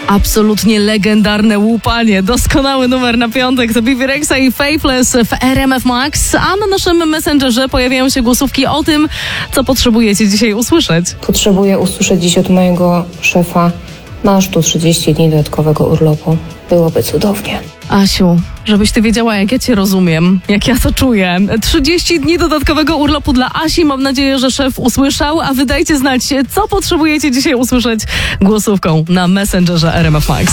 Absolutnie legendarne łupanie. Doskonały numer na piątek to Bebe Rexha i Faithless w RMF Max. A na naszym Messengerze pojawiają się głosówki o tym, co potrzebujecie dzisiaj usłyszeć. Potrzebuję usłyszeć dziś od mojego szefa: masz tu 30 dni dodatkowego urlopu. Byłoby cudownie. Asiu, żebyś ty wiedziała, jak ja cię rozumiem, jak ja to czuję. 30 dni dodatkowego urlopu dla Asi. Mam nadzieję, że szef usłyszał, a wy dajcie znać, co potrzebujecie dzisiaj usłyszeć głosówką na Messengerze RMF Max.